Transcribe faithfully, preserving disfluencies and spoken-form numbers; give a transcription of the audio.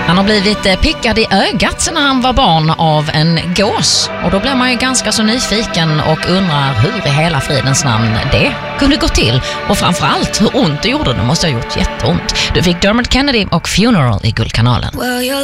Han har blivit pickad i ögat när han var barn av en gås. Och då blir man ju ganska så nyfiken och undrar hur i hela fridens namn det kunde gå till. Och framförallt hur ont det gjorde. Det måste ha gjort jätteont. Du fick Dermot Kennedy och Funeral i Guldkanalen.